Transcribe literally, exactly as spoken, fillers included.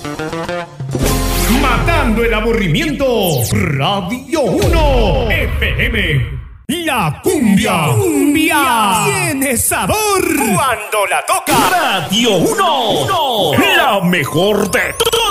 Matando el aburrimiento, Radio uno F M. La cumbia, cumbia tiene sabor cuando la toca Radio uno, la mejor de todas.